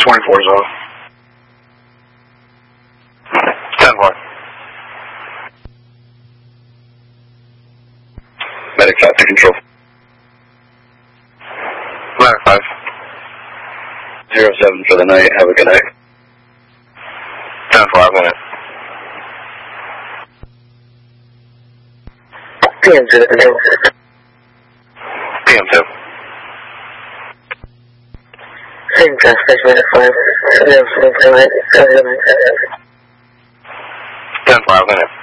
24's off. 10-4. Medic 5 to control. Medic 5. 07 for the night. Have a good night. 10-4, I've got it. PM2 to control. PM2. Same transportation, Medic 5. 07 for the night. Have a good night. 10-4, I've got it.